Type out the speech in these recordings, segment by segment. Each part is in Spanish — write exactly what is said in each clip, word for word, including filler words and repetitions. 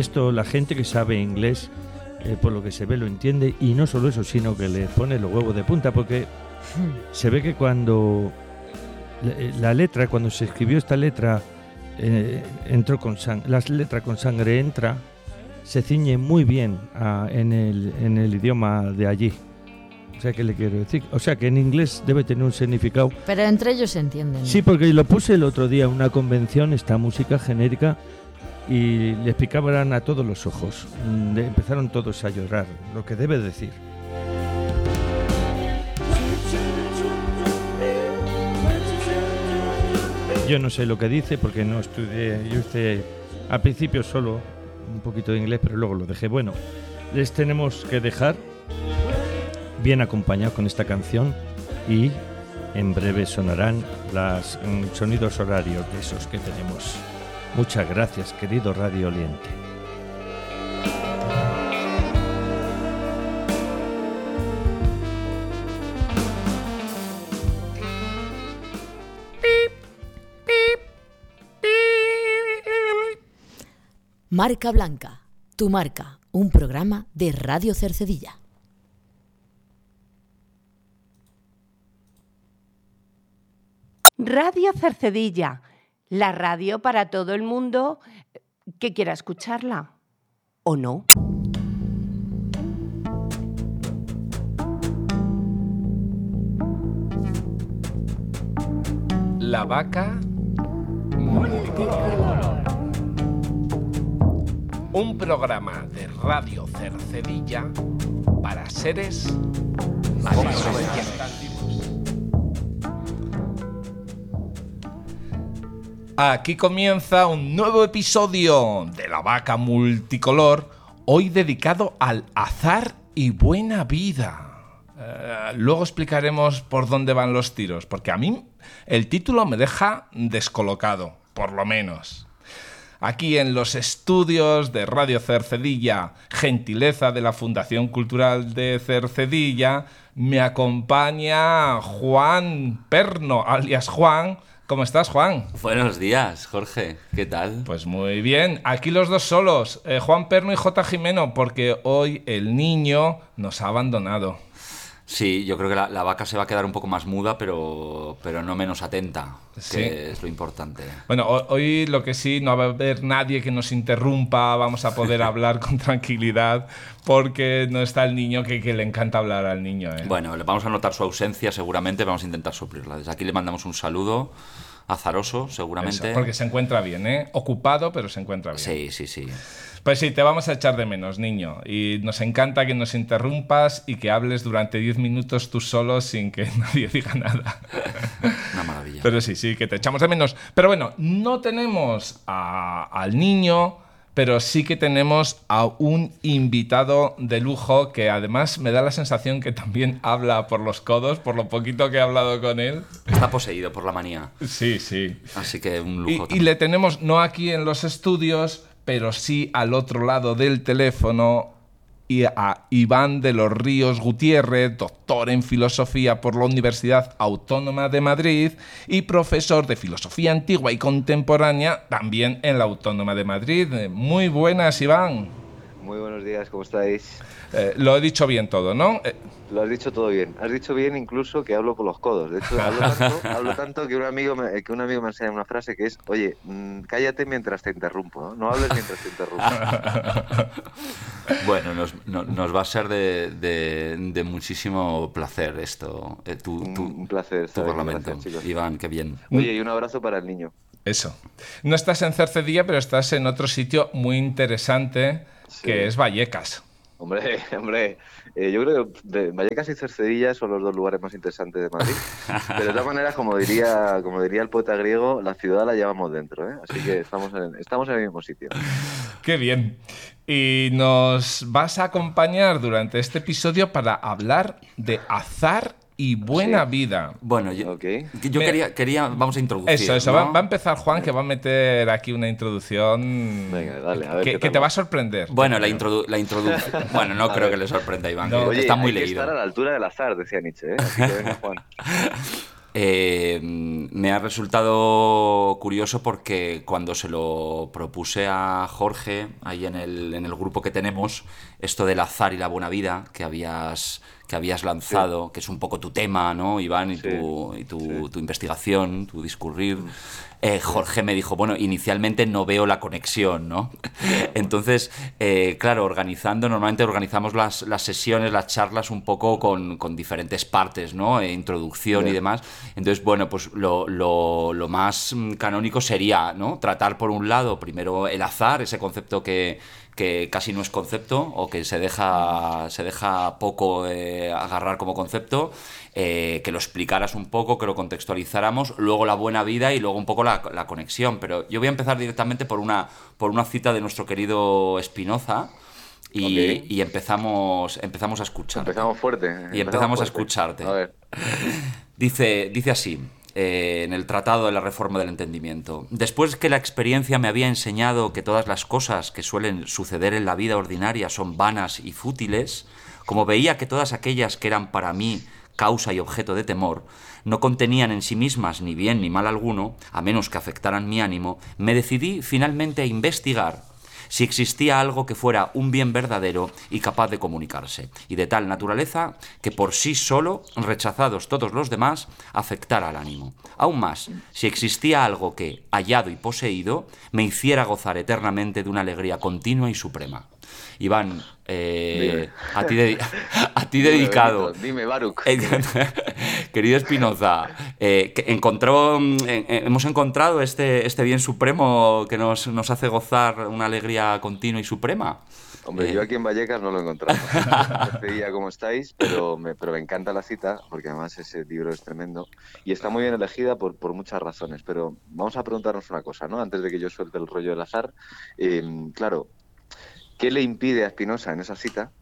esto la gente que sabe inglés, eh, por lo que se ve, lo entiende, y no solo eso, sino que le pone los huevos de punta, porque se ve que cuando la, la letra, cuando se escribió esta letra, eh, entró con sang- la letra con sangre entra, se ciñe muy bien a, en, el, en el idioma de allí. O sea, ¿qué le quiero decir? O sea, que en inglés debe tener un significado. Pero entre ellos se entienden. Sí, porque lo puse el otro día en una convención, esta música genérica, y les picaban a todos los ojos. Mm, Empezaron todos a llorar, lo que debe decir. Yo no sé lo que dice porque no estudié, yo hice al principio solo un poquito de inglés, pero luego lo dejé. Bueno, les tenemos que dejar bien acompañados con esta canción y en breve sonarán los mm, sonidos horarios de esos que tenemos. Muchas gracias, querido Radio Oriente. Marca Blanca, tu marca, un programa de Radio Cercedilla. Radio Cercedilla, la radio para todo el mundo que quiera escucharla, ¿o no? La vaca multicolor. Un programa de Radio Cercedilla para seres maravillosamente. Aquí comienza un nuevo episodio de La Vaca Multicolor, hoy dedicado al azar y buena vida. Uh, luego explicaremos por dónde van los tiros, porque a mí el título me deja descolocado, por lo menos. Aquí en los estudios de Radio Cercedilla, gentileza de la Fundación Cultural de Cercedilla, me acompaña Juan Perno, alias Juan. ¿Cómo estás, Juan? Buenos días, Jorge. ¿Qué tal? Pues muy bien. Aquí los dos solos, eh, Juan Perno y J. Jimeno, porque hoy el niño nos ha abandonado. Sí, yo creo que la, la vaca se va a quedar un poco más muda, pero, pero no menos atenta, Sí. que es lo importante. Bueno, hoy lo que sí, no va a haber nadie que nos interrumpa, vamos a poder hablar con tranquilidad, porque no está el niño, que, que le encanta hablar al niño, ¿eh? Bueno, le vamos a notar su ausencia seguramente, vamos a intentar suplirla. Desde aquí le mandamos un saludo azaroso, seguramente. Eso, porque se encuentra bien, ¿eh? Ocupado, pero se encuentra bien. Sí, sí, sí. Pues sí, te vamos a echar de menos, niño. Y nos encanta que nos interrumpas y que hables durante diez minutos tú solo sin que nadie diga nada. Una maravilla. Pero sí, sí, que te echamos de menos. Pero bueno, no tenemos a, al niño, pero sí que tenemos a un invitado de lujo que además me da la sensación que también habla por los codos, por lo poquito que he hablado con él. Está poseído por la manía. Sí, sí. Así que un Y, lujo. y le tenemos no aquí en los estudios, pero sí al otro lado del teléfono, y a Iván de los Ríos Gutiérrez, doctor en filosofía por la Universidad Autónoma de Madrid y profesor de filosofía antigua y contemporánea también en la Autónoma de Madrid. Muy buenas, Iván. Muy buenos días, ¿cómo estáis? Eh, lo he dicho bien todo, ¿no? Eh, Lo has dicho todo bien. Has dicho bien incluso que hablo por los codos. De hecho, hablo tanto, hablo tanto que un amigo me, que un amigo me enseña una frase que es: oye, mmm, cállate mientras te interrumpo, ¿no? No hables mientras te interrumpo. Bueno, nos, no, nos va a ser de, de, de muchísimo placer esto. Eh, tu, tu, un placer tu estar aquí. parlamento. Gracias, chicos. Iván, qué bien. Oye, y un abrazo para el niño. Eso. No estás en Cercedilla, pero estás en otro sitio muy interesante, Sí. que es Vallecas. Hombre, hombre, eh, yo creo que de- Vallecas y Cercedilla son los dos lugares más interesantes de Madrid. Pero de todas maneras, como diría, como diría el poeta griego, la ciudad la llevamos dentro, ¿eh? Así que estamos en, estamos en el mismo sitio. ¡Qué bien! Y nos vas a acompañar durante este episodio para hablar de azar y buena Sí. vida. Bueno, yo, Ok. yo Me- quería, quería, vamos a introducir. Eso, eso. ¿no? Va, va a empezar Juan, que va a meter aquí una introducción Venga, dale, a ver que, qué que tal te va. va a sorprender. Bueno, la, introdu la introducción. Bueno, no creo que le sorprenda a Iván, No. que Oye, está muy hay que leído. estar a la altura del azar, decía Nietzsche, ¿eh? Así que venga, Juan. Eh, me ha resultado curioso porque cuando se lo propuse a Jorge, ahí en el, en el grupo que tenemos, esto del azar y la buena vida que habías, que habías lanzado, sí. que es un poco tu tema, ¿no, Iván? Y, sí. tu, y tu, sí. tu investigación, tu discurrir. Eh, Jorge me dijo, bueno, inicialmente no veo la conexión, ¿no? Entonces, eh, claro, organizando, normalmente organizamos las, las sesiones, las charlas un poco con, con diferentes partes, ¿no? Eh, introducción yeah. y demás. Entonces, bueno, pues lo, lo, lo más canónico sería, ¿no? Tratar por un lado primero el azar, ese concepto que, que casi no es concepto o que se deja, se deja poco eh, agarrar como concepto. Eh, que lo explicaras un poco, que lo contextualizáramos, luego la buena vida y luego un poco la, la conexión. Pero yo voy a empezar directamente por una, por una cita de nuestro querido Spinoza y, okay. y empezamos, empezamos a escucharte. Empezamos fuerte. Y empezamos, empezamos fuerte. a escucharte. A ver. Dice, dice así, eh, en el Tratado de la Reforma del Entendimiento: después que la experiencia me había enseñado que todas las cosas que suelen suceder en la vida ordinaria son vanas y fútiles, como veía que todas aquellas que eran para mí causa y objeto de temor, no contenían en sí mismas ni bien ni mal alguno, a menos que afectaran mi ánimo, me decidí finalmente a investigar si existía algo que fuera un bien verdadero y capaz de comunicarse, y de tal naturaleza que por sí solo, rechazados todos los demás, afectara al ánimo. Aún más, si existía algo que, hallado y poseído, me hiciera gozar eternamente de una alegría continua y suprema. Iván, eh, a ti, de, a ti dime, dedicado. Benito, dime, Baruch. Querido Spinoza, eh, que encontró, eh, hemos encontrado este, este bien supremo que nos, nos hace gozar una alegría continua y suprema. Hombre, eh. yo aquí en Vallecas no lo he encontrado. No sé cómo estáis, pero me, pero me encanta la cita, porque además ese libro es tremendo y está muy bien elegida por, por muchas razones. Pero vamos a preguntarnos una cosa, ¿no? Antes de que yo suelte el rollo del azar. Eh, claro, ¿qué le impide a Spinoza en esa cita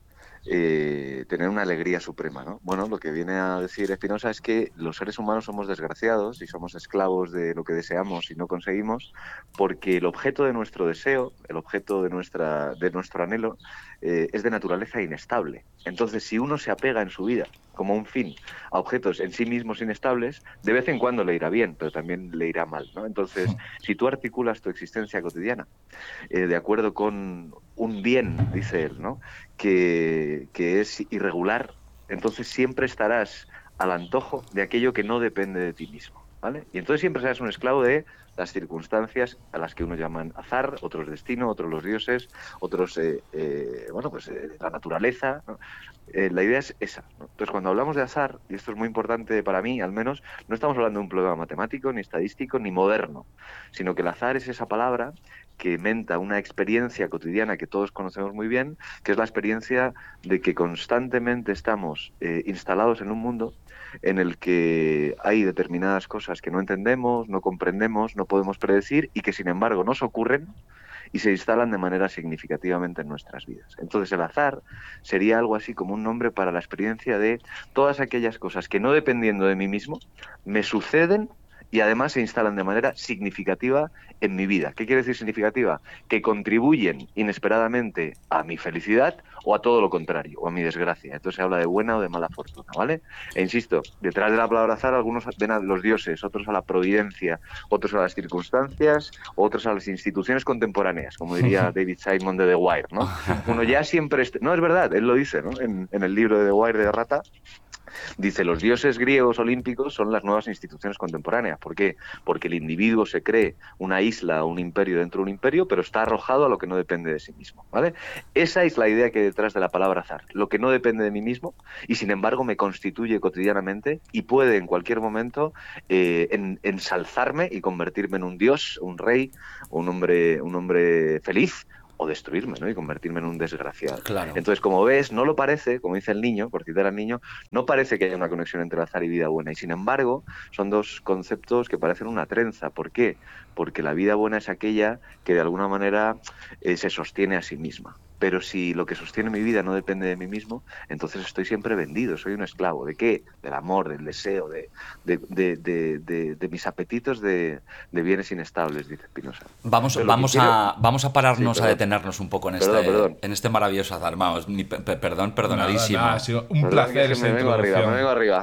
eh, tener una alegría suprema, ¿no? Bueno, lo que viene a decir Spinoza es que los seres humanos somos desgraciados y somos esclavos de lo que deseamos y no conseguimos, porque el objeto de nuestro deseo, el objeto de nuestra de nuestro anhelo, eh, es de naturaleza inestable. Entonces, si uno se apega en su vida como un fin a objetos en sí mismos inestables, de vez en cuando le irá bien, pero también le irá mal, ¿no? Entonces, si tú articulas tu existencia cotidiana eh, de acuerdo con un bien, dice él, ¿no?, que, que es irregular, entonces siempre estarás al antojo de aquello que no depende de ti mismo, ¿vale? Y entonces siempre serás un esclavo de las circunstancias a las que unos llaman azar, otros destino, otros los dioses, otros, eh, eh, bueno, pues eh, la naturaleza, ¿no? Eh, la idea es esa, ¿no? Entonces, cuando hablamos de azar, y esto es muy importante para mí, al menos, no estamos hablando de un problema matemático, ni estadístico, ni moderno, sino que el azar es esa palabra que menta una experiencia cotidiana que todos conocemos muy bien, que es la experiencia de que constantemente estamos eh, instalados en un mundo en el que hay determinadas cosas que no entendemos, no comprendemos, no podemos predecir y que, sin embargo, nos ocurren y se instalan de manera significativamente en nuestras vidas. Entonces, el azar sería algo así como un nombre para la experiencia de todas aquellas cosas que, no dependiendo de mí mismo, me suceden y además se instalan de manera significativa en mi vida. ¿Qué quiere decir significativa? Que contribuyen inesperadamente a mi felicidad o a todo lo contrario, o a mi desgracia. Entonces se habla de buena o de mala fortuna, ¿vale? E insisto, detrás de la palabra azar algunos ven a los dioses, otros a la providencia, otros a las circunstancias, otros a las instituciones contemporáneas, como diría David Simon de The Wire, ¿no? Uno ya siempre... Est- no, es verdad, él lo dice, ¿no? En, en el libro de The Wire de Rata, dice, los dioses griegos olímpicos son las nuevas instituciones contemporáneas. ¿Por qué? Porque el individuo se cree una isla o un imperio dentro de un imperio, pero está arrojado a lo que no depende de sí mismo, ¿vale? Esa es la idea que hay detrás de la palabra azar. Lo que no depende de mí mismo y, sin embargo, me constituye cotidianamente y puede en cualquier momento eh, en, ensalzarme y convertirme en un dios, un rey, un hombre, un hombre feliz, o destruirme, ¿no?, y convertirme en un desgraciado. Claro. Entonces, como ves, no lo parece, como dice el niño, por citar al niño, no parece que haya una conexión entre azar y vida buena. Y sin embargo, son dos conceptos que parecen una trenza. ¿Por qué? Porque la vida buena es aquella que de alguna manera eh, se sostiene a sí misma. pero si lo que sostiene mi vida no depende de mí mismo, entonces estoy siempre vendido, soy un esclavo. ¿De qué? Del amor, del deseo, de, de, de, de, de, de mis apetitos de, de bienes inestables, dice Spinoza. Vamos, vamos, quiero... a, vamos a pararnos, sí, a detenernos un poco en, perdón, este, perdón. en este maravilloso azar. Vamos, mi, pe, perdón, perdonadísimo. Nada, nada, ha sido un perdón, placer esta me vengo arriba, me vengo arriba.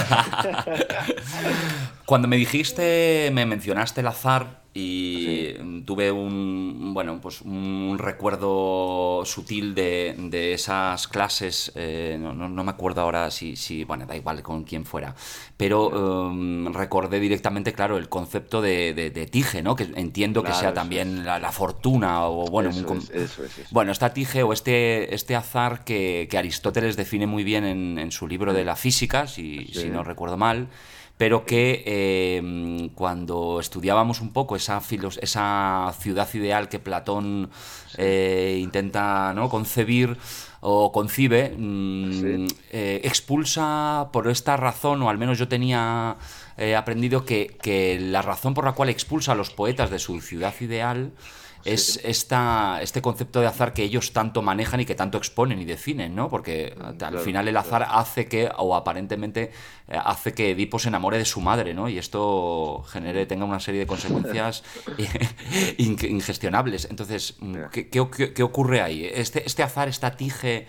Cuando me dijiste, me mencionaste el azar y sí. tuve un, bueno, pues un recuerdo sutil de, de esas clases, eh, no, no, no me acuerdo ahora si, si, bueno, da igual con quién fuera, pero um, recordé directamente, claro, el concepto de, de, de tige, ¿no? Que entiendo claro, que sea también es. la, la fortuna o, bueno, eso un, es, eso es, eso. bueno, esta tige o este, este azar que, que Aristóteles define muy bien en, en su libro de la física, si, sí. si no recuerdo mal, pero que eh, cuando estudiábamos un poco esa, filos- esa ciudad ideal que Platón eh, intenta, ¿no?, concebir o concibe, mmm, sí. eh, expulsa por esta razón, o al menos yo tenía eh, aprendido que, que la razón por la cual expulsa a los poetas de su ciudad ideal es sí. esta, este concepto de azar que ellos tanto manejan y que tanto exponen y definen, ¿no? Porque claro, al final el azar claro. hace que, o aparentemente hace que Edipo se enamore de su madre, ¿no? Y esto genere, tenga una serie de consecuencias ingestionables. Entonces, ¿qué, qué, qué ocurre ahí? Este, este azar, esta tige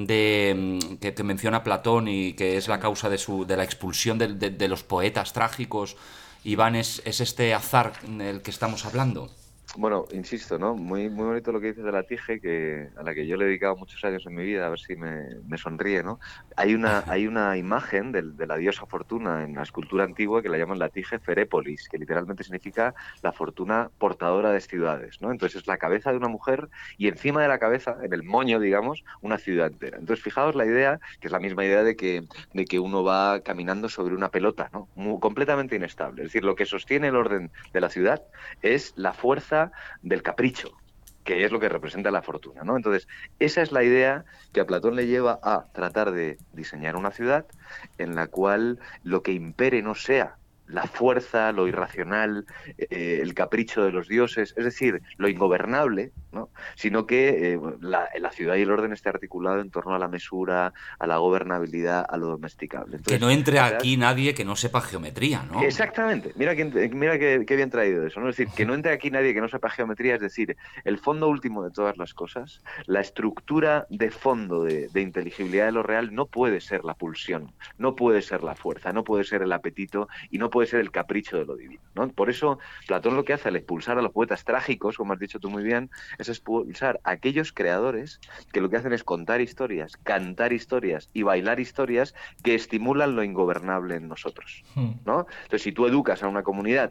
de que, que menciona Platón y que es la causa de, su, de la expulsión de, de, de los poetas trágicos, Iván, ¿es, es este azar del que estamos hablando? Bueno, insisto, ¿no? Muy, muy bonito lo que dices de la tige, que a la que yo le he dedicado muchos años en mi vida, a ver si me, me sonríe, ¿no? Hay una, hay una imagen de, de la diosa Fortuna en la escultura antigua que la llaman la tige Ferépolis, que literalmente significa la fortuna portadora de ciudades, ¿no? Entonces es la cabeza de una mujer y encima de la cabeza, en el moño, digamos, una ciudad entera. Entonces fijaos la idea, que es la misma idea de que, de que uno va caminando sobre una pelota, ¿no? Muy, completamente inestable. Es decir, lo que sostiene el orden de la ciudad es la fuerza del capricho, que es lo que representa la fortuna, ¿no? Entonces, esa es la idea que a Platón le lleva a tratar de diseñar una ciudad en la cual lo que impere no sea la fuerza, lo irracional, eh, el capricho de los dioses, es decir, lo ingobernable, ¿no? Sino que eh, la, la ciudad y el orden esté articulado en torno a la mesura, a la gobernabilidad, a lo domesticable. Entonces, que no entre ¿verdad? Aquí nadie que no sepa geometría, ¿no? Exactamente. Mira que, mira que, que bien traído eso, ¿no? Es decir, que no entre aquí nadie que no sepa geometría, es decir, el fondo último de todas las cosas, la estructura de fondo de, de inteligibilidad de lo real no puede ser la pulsión, no puede ser la fuerza, no puede ser el apetito y no puede ser el capricho de lo divino, ¿no? Por eso Platón lo que hace al expulsar a los poetas trágicos, como has dicho tú muy bien, es expulsar a aquellos creadores que lo que hacen es contar historias, cantar historias y bailar historias que estimulan lo ingobernable en nosotros, ¿no? Entonces, si tú educas a una comunidad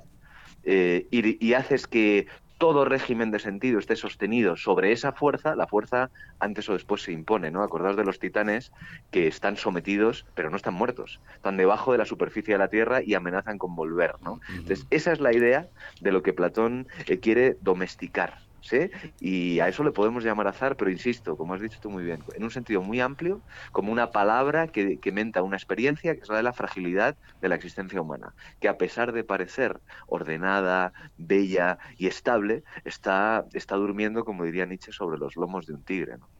eh, y, y haces que todo régimen de sentido esté sostenido sobre esa fuerza, la fuerza antes o después se impone, ¿no? Acordaos de los titanes que están sometidos, pero no están muertos. Están debajo de la superficie de la Tierra y amenazan con volver, ¿no? Entonces, esa es la idea de lo que Platón eh, quiere domesticar, ¿sí? Y a eso le podemos llamar azar, pero insisto, como has dicho tú muy bien, en un sentido muy amplio, como una palabra que, que menta una experiencia que es la de la fragilidad de la existencia humana, que a pesar de parecer ordenada, bella y estable, está, está durmiendo, como diría Nietzsche, sobre los lomos de un tigre, ¿no?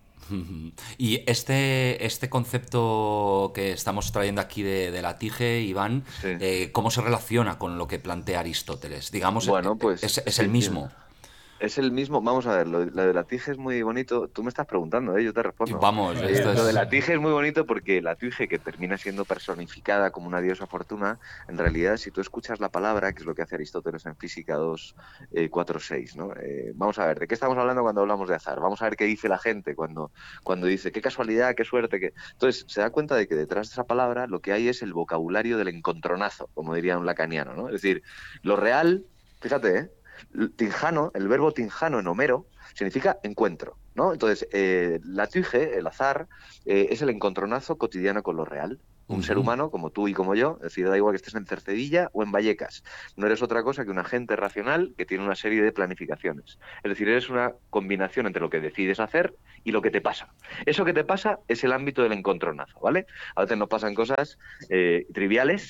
Y este, este concepto que estamos trayendo aquí de, de la tige, Iván, sí. eh, ¿cómo se relaciona con lo que plantea Aristóteles? Digamos, bueno, pues, es, es el mismo. Es el mismo, vamos a ver, lo, lo de la tige es muy bonito. Tú me estás preguntando, ¿eh? Yo te respondo. Vamos, eh, esto es... Lo de la tige es muy bonito porque la tige, que termina siendo personificada como una diosa Fortuna, en realidad, si tú escuchas la palabra, que es lo que hace Aristóteles en Física dos, cuatro, seis, ¿no? Eh, vamos a ver, ¿de qué estamos hablando cuando hablamos de azar? Vamos a ver qué dice la gente cuando, cuando dice, qué casualidad, qué suerte, qué... Entonces, se da cuenta de que detrás de esa palabra lo que hay es el vocabulario del encontronazo, como diría un lacaniano, ¿no? Es decir, lo real, fíjate, ¿eh? Tinjano, el verbo tinjano en Homero significa encuentro, ¿no? Entonces, eh, la tige, el azar, eh, es el encontronazo cotidiano con lo real. Un uh-huh. ser humano como tú y como yo, es decir, da igual que estés en Cercedilla o en Vallecas, no eres otra cosa que un agente racional que tiene una serie de planificaciones. Es decir, eres una combinación entre lo que decides hacer y lo que te pasa. Eso que te pasa es el ámbito del encontronazo, ¿vale? A veces nos pasan cosas eh, triviales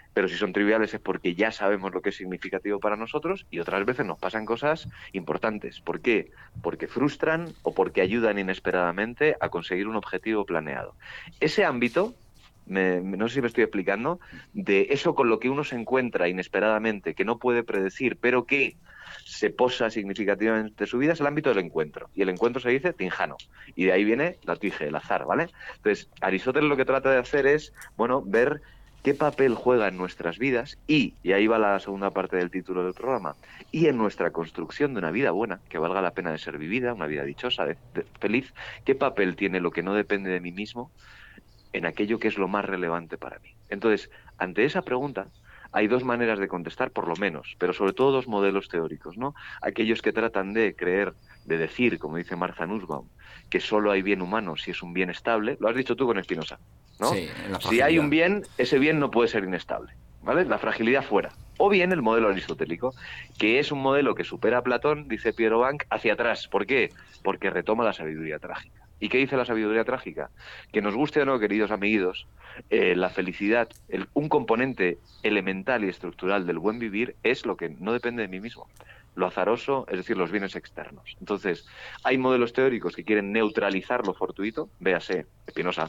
pero si son triviales es porque ya sabemos lo que es significativo para nosotros, y otras veces nos pasan cosas importantes. ¿Por qué? Porque frustran o porque ayudan inesperadamente a conseguir un objetivo planeado. Ese ámbito, me, no sé si me estoy explicando, de eso con lo que uno se encuentra inesperadamente, que no puede predecir, pero que se posa significativamente en su vida, es el ámbito del encuentro. Y el encuentro se dice tinjano. Y de ahí viene la tige, el azar, ¿vale? Entonces, Aristóteles lo que trata de hacer es, bueno, ver qué papel juega en nuestras vidas y, y ahí va la segunda parte del título del programa, y en nuestra construcción de una vida buena, que valga la pena de ser vivida, una vida dichosa, de, de, feliz, qué papel tiene lo que no depende de mí mismo en aquello que es lo más relevante para mí. Entonces, ante esa pregunta, hay dos maneras de contestar, por lo menos, pero sobre todo dos modelos teóricos, ¿no? Aquellos que tratan de creer, de decir, como dice Martha Nussbaum, que solo hay bien humano si es un bien estable. Lo has dicho tú con Spinoza, ¿no? Sí, si hay un bien, ese bien no puede ser inestable, ¿vale? La fragilidad fuera. O bien el modelo aristotélico, que es un modelo que supera a Platón, dice Piero Bank, hacia atrás. ¿Por qué? Porque retoma la sabiduría trágica. ¿Y qué dice la sabiduría trágica? Que nos guste o no, queridos amiguitos, eh, la felicidad, el, un componente elemental y estructural del buen vivir es lo que no depende de mí mismo. Lo azaroso, es decir, los bienes externos. Entonces, hay modelos teóricos que quieren neutralizar lo fortuito, véase Spinoza,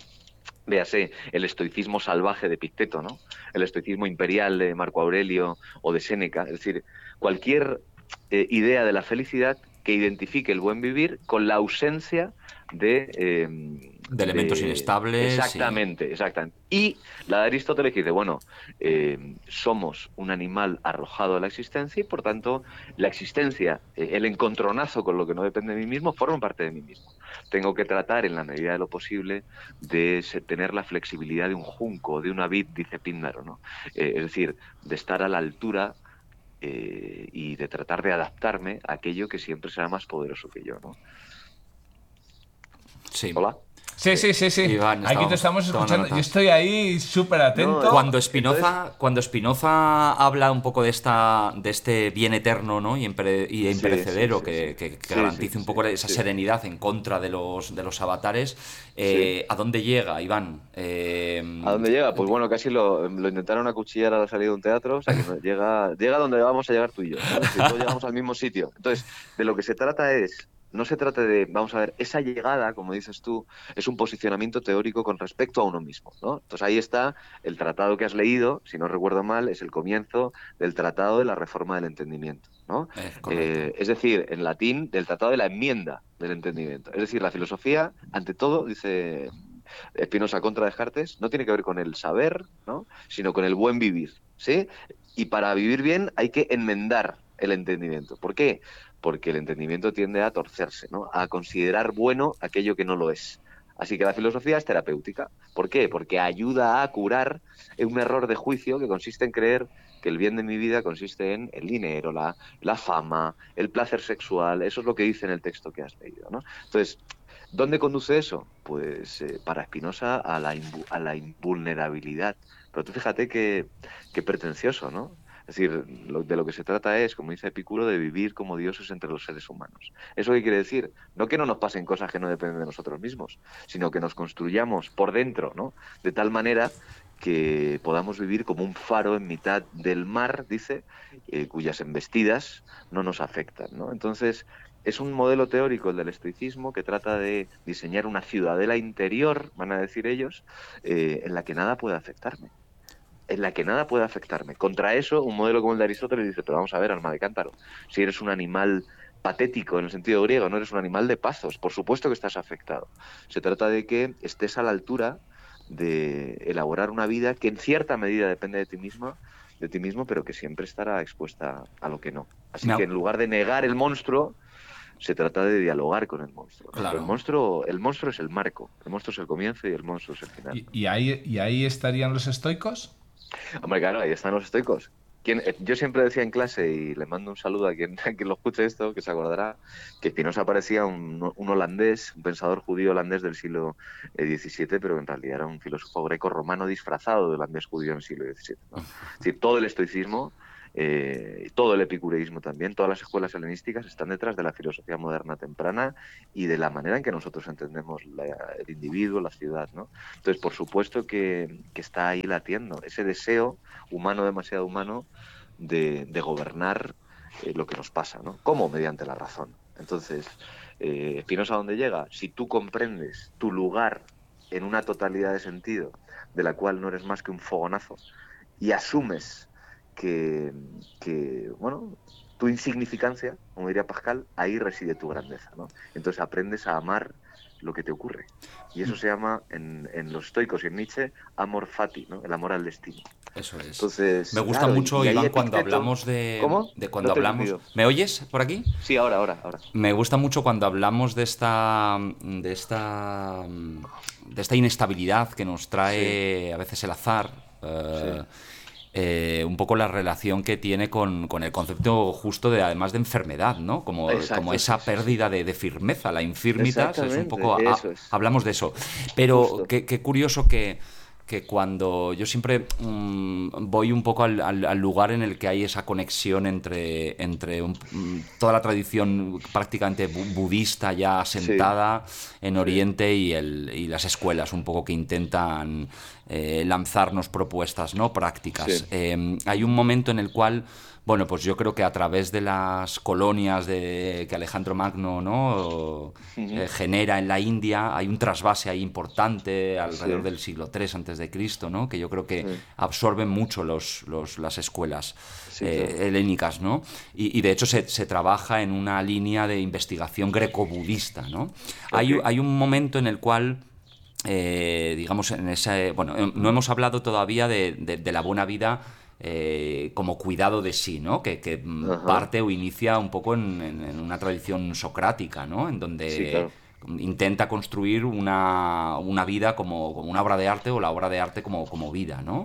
véase el estoicismo salvaje de Epicteto, ¿no? El estoicismo imperial de Marco Aurelio o de Séneca, es decir, cualquier eh, idea de la felicidad que identifique el buen vivir con la ausencia de... Eh, de elementos de, inestables. Exactamente, y... exactamente. Y la de Aristóteles que dice, bueno, eh, somos un animal arrojado a la existencia y por tanto la existencia, eh, el encontronazo con lo que no depende de mí mismo, forma parte de mí mismo. Tengo que tratar en la medida de lo posible de tener la flexibilidad de un junco, de una vid, dice Píndaro, ¿no? Eh, es decir, de estar a la altura eh, y de tratar de adaptarme a aquello que siempre será más poderoso que yo, ¿no? Sí. Hola. Sí, sí, sí, sí. Iván, aquí te estamos escuchando. Yo estoy ahí súper atento. No, Cuando Spinoza, entonces... cuando Spinoza habla un poco de esta, de este bien eterno, ¿no? y, impere, y imperecedero, sí, sí, sí, sí. que, que, que sí, garantice sí, un poco sí, esa sí. serenidad en contra de los, de los avatares, eh, sí. ¿a dónde llega, Iván? Eh, ¿A dónde llega? Pues bueno, casi lo, lo intentaron acuchillar a la salida de un teatro, o sea que no, llega, llega donde vamos a llegar tú y yo, ¿no? Si todos llegamos al mismo sitio. Entonces, de lo que se trata es... No se trata de, vamos a ver, esa llegada, como dices tú, es un posicionamiento teórico con respecto a uno mismo, ¿no? Entonces ahí está el tratado que has leído, si no recuerdo mal, es el comienzo del Tratado de la Reforma del Entendimiento, ¿no? Es, eh, es decir, en latín, del Tratado de la Enmienda del Entendimiento. Es decir, la filosofía, ante todo, dice Spinoza contra Descartes, no tiene que ver con el saber, ¿no? Sino con el buen vivir, ¿sí? Y para vivir bien hay que enmendar el entendimiento. ¿Por qué? Porque el entendimiento tiende a torcerse, ¿no? A considerar bueno aquello que no lo es. Así que la filosofía es terapéutica. ¿Por qué? Porque ayuda a curar un error de juicio que consiste en creer que el bien de mi vida consiste en el dinero, la, la fama, el placer sexual. Eso es lo que dice en el texto que has leído, ¿no? Entonces, ¿dónde conduce eso? Pues eh, para Spinoza a la, invu- a la invulnerabilidad. Pero tú fíjate qué, qué pretencioso, ¿no? Es decir, lo, de lo que se trata es, como dice Epicuro, de vivir como dioses entre los seres humanos. ¿Eso qué quiere decir? No que no nos pasen cosas que no dependen de nosotros mismos, sino que nos construyamos por dentro, ¿no? De tal manera que podamos vivir como un faro en mitad del mar, dice, eh, cuyas embestidas no nos afectan, ¿no? Entonces, es un modelo teórico, el del estoicismo, que trata de diseñar una ciudadela interior, van a decir ellos, eh, en la que nada puede afectarme. en la que nada puede afectarme. Contra eso, un modelo como el de Aristóteles dice, pero vamos a ver, alma de cántaro, si eres un animal patético en el sentido griego, no eres un animal de pazos, por supuesto que estás afectado. Se trata de que estés a la altura de elaborar una vida que en cierta medida depende de ti misma, de ti mismo, pero que siempre estará expuesta a lo que no. Así no. que en lugar de negar el monstruo, se trata de dialogar con el monstruo. Claro. El monstruo, el monstruo es el marco, el monstruo es el comienzo y el monstruo es el final. ¿Y, y, ahí, y ahí estarían los estoicos? Hombre, claro, ahí están los estoicos. ¿Quién, yo siempre decía en clase, y le mando un saludo a quien, a quien lo escuche esto, que se acordará, que Spinoza parecía un, un holandés, un pensador judío holandés del siglo diecisiete, pero en realidad era un filósofo greco-romano disfrazado de holandés judío en el siglo diecisiete, ¿no? Es decir, todo el estoicismo eh, todo el epicureísmo también, todas las escuelas helenísticas están detrás de la filosofía moderna temprana y de la manera en que nosotros entendemos la, el individuo, la ciudad, ¿no? Entonces, por supuesto que, que está ahí latiendo ese deseo humano, demasiado humano, de, de gobernar eh, lo que nos pasa, ¿no? ¿Cómo? Mediante la razón. Entonces, eh, Spinoza, ¿dónde llega? Si tú comprendes tu lugar en una totalidad de sentido, de la cual no eres más que un fogonazo, y asumes que, que bueno, tu insignificancia, como diría Pascal, ahí reside tu grandeza, ¿no? Entonces aprendes a amar lo que te ocurre. Y eso se llama, en, en los estoicos y en Nietzsche, amor fati, ¿no? El amor al destino. Eso es. Entonces, me gusta claro, mucho, y, y Iván, Epicteto... cuando hablamos de... ¿Cómo? de cuando No te he hablamos... entendido. ¿Me oyes por aquí? Sí, ahora, ahora, ahora. Me gusta mucho cuando hablamos de esta... de esta... de esta inestabilidad que nos trae sí. a veces el azar. Eh, sí. Eh, un poco la relación que tiene con, con el concepto justo de, además de enfermedad, ¿no? Como, Exacto, como esa sí, pérdida de, de firmeza, la infirmitas, es un poco... A, es. hablamos de eso. Pero qué, qué curioso que, que cuando yo siempre mmm, voy un poco al, al, al lugar en el que hay esa conexión entre, entre un, toda la tradición prácticamente bu budista ya asentada sí. en Oriente sí. y, el, y las escuelas un poco que intentan... Eh, lanzarnos propuestas, ¿no? Prácticas. Sí. Eh, hay un momento en el cual, bueno, pues yo creo que a través de las colonias de, que Alejandro Magno, ¿no? Uh-huh. eh, genera en la India, hay un trasvase ahí importante alrededor sí. del siglo tres antes de Cristo, ¿no? Que yo creo que sí. absorben mucho los, los, las escuelas sí, eh, claro. helénicas, ¿no? Y, y de hecho se, se trabaja en una línea de investigación greco-budista, ¿no? Okay. Hay, hay un momento en el cual Eh, digamos, en ese, bueno, no hemos hablado todavía de, de, de la buena vida eh, como cuidado de sí, ¿no? Que, que parte o inicia un poco en, en, en una tradición socrática, ¿no? En donde sí, claro. intenta construir una, una vida como, como una obra de arte o la obra de arte como, como vida, ¿no?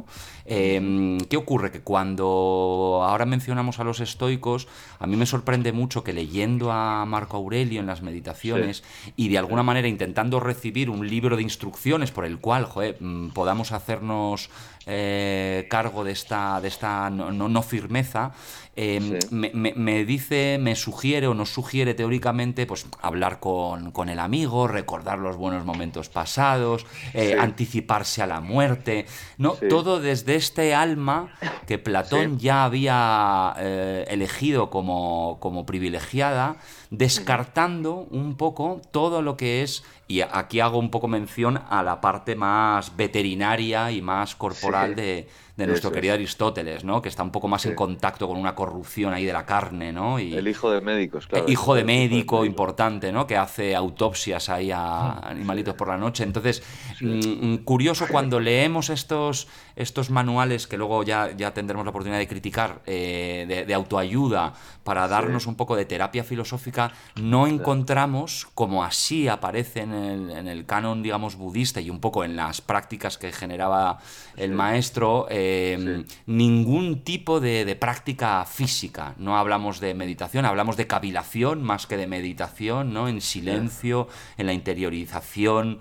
Eh, ¿Qué ocurre? Que cuando ahora mencionamos a los estoicos, a mí me sorprende mucho que leyendo a Marco Aurelio en las meditaciones sí. y de alguna manera intentando recibir un libro de instrucciones por el cual, joder, podamos hacernos eh, cargo de esta, de esta no, no, no firmeza, eh, sí. me, me, me dice, me sugiere o nos sugiere teóricamente pues hablar con, con el amigo, recordar los buenos momentos pasados, eh, sí. anticiparse a la muerte, ¿no? Sí. Todo desde este alma que Platón sí. ya había eh, elegido como, como privilegiada, descartando un poco todo lo que es, y aquí hago un poco mención a la parte más veterinaria y más corporal sí. de, de nuestro Eso querido es. Aristóteles, ¿no? Que está un poco más sí. en contacto con una corrupción ahí de la carne, ¿no? Y el hijo de médicos, claro. Hijo de médico importante, ¿no? Que hace autopsias ahí a animalitos por la noche. Entonces, sí. mmm, curioso cuando leemos estos, estos manuales que luego ya, ya tendremos la oportunidad de criticar, eh, de, de autoayuda, para darnos sí. un poco de terapia filosófica, no encontramos, como así aparece en el, en el canon, digamos, budista y un poco en las prácticas que generaba el sí. maestro, eh, sí. ningún tipo de, de práctica física. No hablamos de meditación, hablamos de cavilación más que de meditación, ¿no? En silencio, sí. en la interiorización,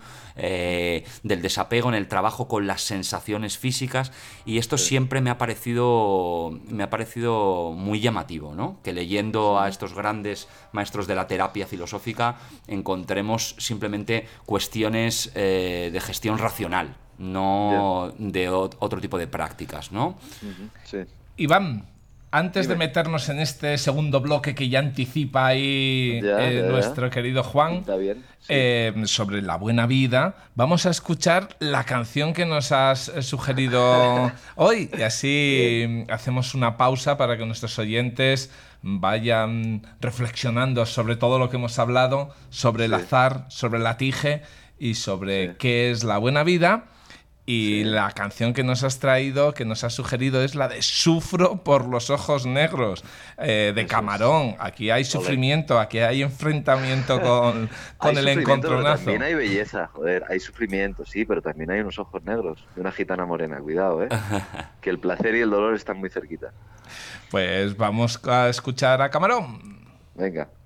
eh, del desapego, en el trabajo con las sensaciones físicas, y esto sí. siempre me ha parecido me ha parecido muy llamativo, ¿no? Que leyendo sí. a estos grandes maestros de la terapia filosófica encontremos simplemente cuestiones eh, de gestión racional, no yeah. de o- otro tipo de prácticas, ¿no? Uh-huh. Sí. Iván, antes Dime. de meternos en este segundo bloque que ya anticipa ahí ya, eh, ya, nuestro ya. querido Juan, Está bien. Sí. eh, sobre la buena vida, vamos a escuchar la canción que nos has sugerido hoy, y así bien. hacemos una pausa para que nuestros oyentes vayan reflexionando sobre todo lo que hemos hablado, sobre sí. el azar, sobre la tige y sobre sí. qué es la buena vida. Y sí. la canción que nos has traído, que nos has sugerido, es la de Sufro por los ojos negros, eh, de Camarón. Aquí hay sufrimiento, aquí hay enfrentamiento con, con el encontronazo. También hay belleza, joder, hay sufrimiento, sí, pero también hay unos ojos negros de una gitana morena, cuidado, ¿eh? Que el placer y el dolor están muy cerquita. Pues vamos a escuchar a Camarón. Venga.